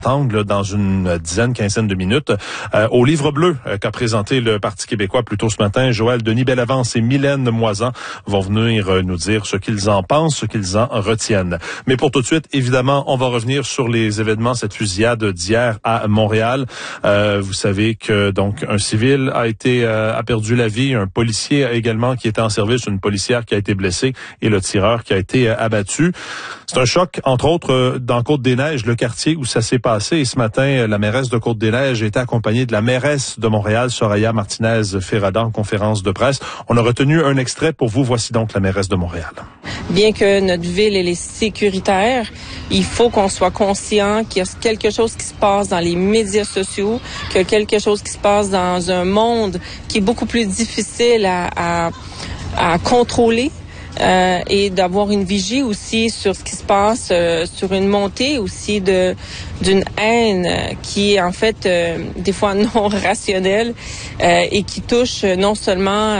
angle dans une quinzaine de minutes au livre bleu qu'a présenté le Parti québécois plus tôt ce matin. Joël Denis Bellavance et Mylène Moisan vont venir nous dire ce qu'ils en pensent, ce qu'ils en retiennent. Mais pour tout de suite, évidemment, on va revenir sur les événements, cette fusillade d'hier à Montréal. Vous savez que donc un civil a perdu la vie, un policier également qui était en service, une policière qui a été blessée et le tireur qui a été abattu. C'est un choc, entre autres, dans Côte-des-Neiges, le quartier où ça s'est passé. Et ce matin, la mairesse de Côte-des-Neiges était accompagnée de la mairesse de Montréal, Soraya Martinez-Ferrada, en conférence de presse. On a retenu un extrait pour vous. Voici donc la mairesse de Montréal. Bien que notre ville elle est sécuritaire, il faut qu'on soit conscient qu'il y a quelque chose qui se passe dans les médias sociaux, qu'il y a quelque chose qui se passe dans un monde qui est beaucoup plus difficile à contrôler. Et d'avoir une vigie aussi sur ce qui se passe, sur une montée aussi d'une haine qui est en fait des fois non rationnelle et qui touche non seulement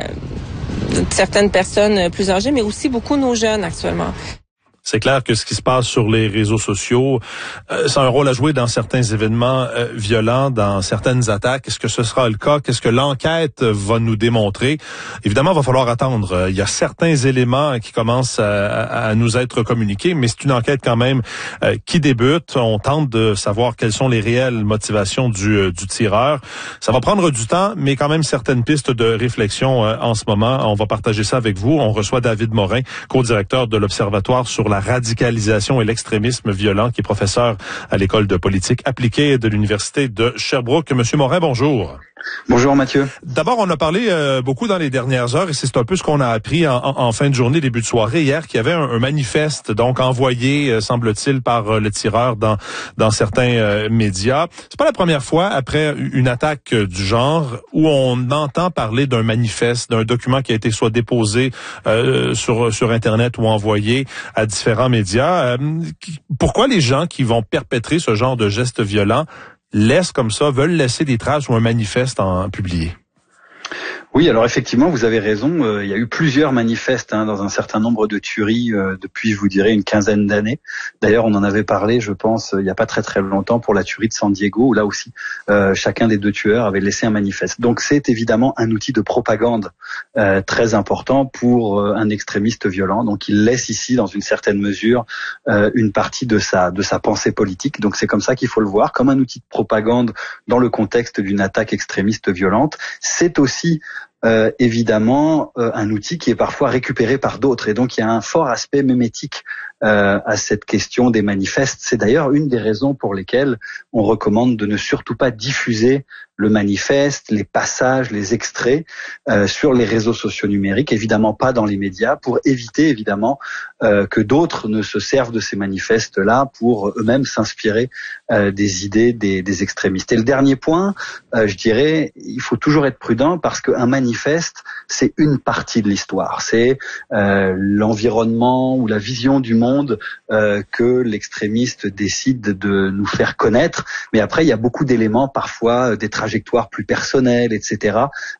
certaines personnes plus âgées, mais aussi beaucoup nos jeunes actuellement. C'est clair que ce qui se passe sur les réseaux sociaux, ça a un rôle à jouer dans certains événements violents, dans certaines attaques. Est-ce que ce sera le cas? Qu'est-ce que l'enquête va nous démontrer? Évidemment, il va falloir attendre. Il y a certains éléments qui commencent à nous être communiqués, mais c'est une enquête quand même qui débute. On tente de savoir quelles sont les réelles motivations du tireur. Ça va prendre du temps, mais quand même certaines pistes de réflexion en ce moment. On va partager ça avec vous. On reçoit David Morin, co-directeur de l'Observatoire sur la radicalisation et l'extrémisme violent, qui est professeur à l'École de politique appliquée de l'Université de Sherbrooke. Monsieur Morin, bonjour. Bonjour Mathieu. D'abord, on a parlé beaucoup dans les dernières heures, et c'est un peu ce qu'on a appris en fin de journée, début de soirée hier, qu'il y avait un manifeste donc envoyé, semble-t-il, par le tireur dans certains médias. C'est pas la première fois après une attaque du genre où on entend parler d'un manifeste, d'un document qui a été soit déposé sur Internet ou envoyé à différents médias. Pourquoi les gens qui vont perpétrer ce genre de gestes violents veulent laisser des traces ou un manifeste publié? Oui, alors effectivement, vous avez raison. Il y a eu plusieurs manifestes dans un certain nombre de tueries depuis, je vous dirais, une quinzaine d'années. D'ailleurs, on en avait parlé, je pense, il n'y a pas très très longtemps pour la tuerie de San Diego, où là aussi, chacun des deux tueurs avait laissé un manifeste. Donc c'est évidemment un outil de propagande très important pour un extrémiste violent. Donc il laisse ici, dans une certaine mesure, une partie de sa pensée politique. Donc c'est comme ça qu'il faut le voir, comme un outil de propagande dans le contexte d'une attaque extrémiste violente. C'est aussi évidemment un outil qui est parfois récupéré par d'autres, et donc il y a un fort aspect mémétique à cette question des manifestes. C'est d'ailleurs une des raisons pour lesquelles on recommande de ne surtout pas diffuser le manifeste, les passages, les extraits sur les réseaux sociaux numériques, évidemment pas dans les médias, pour éviter évidemment que d'autres ne se servent de ces manifestes-là pour eux-mêmes s'inspirer des idées des extrémistes. Et le dernier point, je dirais, il faut toujours être prudent, parce qu'un manifeste, c'est une partie de l'histoire. C'est l'environnement ou la vision du monde que l'extrémiste décide de nous faire connaître. Mais après, il y a beaucoup d'éléments, parfois des trajectoires plus personnelles, etc.,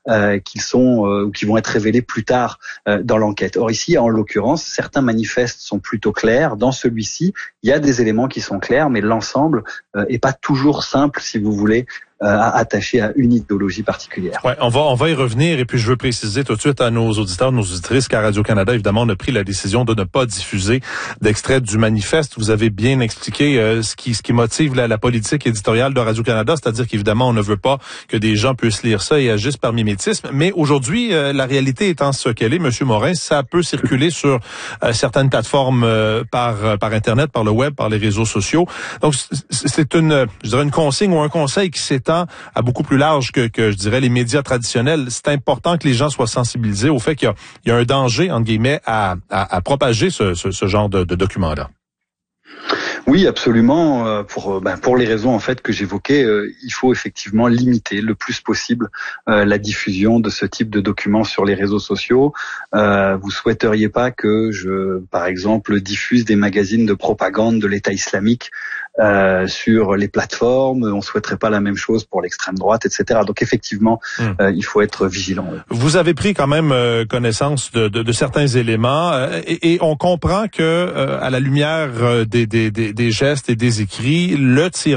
qui vont être révélés plus tard dans l'enquête. Or ici, en l'occurrence, certains manifestes sont plutôt clairs. Dans celui-ci, il y a des éléments qui sont clairs, mais l'ensemble est pas toujours simple, si vous voulez, attaché à une idéologie particulière. Ouais, on va y revenir, et puis je veux préciser tout de suite à nos auditeurs, nos auditrices, qu'à Radio-Canada, évidemment, on a pris la décision de ne pas diffuser d'extrait du manifeste. Vous avez bien expliqué ce qui motive la politique éditoriale de Radio-Canada, c'est-à-dire qu'évidemment, on ne veut pas que des gens puissent lire ça et agissent par mimétisme. Mais aujourd'hui, la réalité étant ce qu'elle est, Monsieur Morin, ça peut circuler sur certaines plateformes par Internet, par le web, par les réseaux sociaux. Donc, c'est une consigne ou un conseil qui s'étend à beaucoup plus large que je dirais les médias traditionnels. C'est important que les gens soient sensibilisés au fait qu'il y a un danger, entre guillemets, à propager ce genre de documents-là. Oui, absolument. Pour les raisons en fait que j'évoquais, il faut effectivement limiter le plus possible la diffusion de ce type de documents sur les réseaux sociaux. Vous souhaiteriez pas que par exemple, diffuse des magazines de propagande de l'État islamique sur les plateformes. On souhaiterait pas la même chose pour l'extrême droite, etc. Donc effectivement, il faut être vigilant. Vous avez pris quand même connaissance de certains éléments et on comprend que à la lumière des gestes et des écrits, le tireur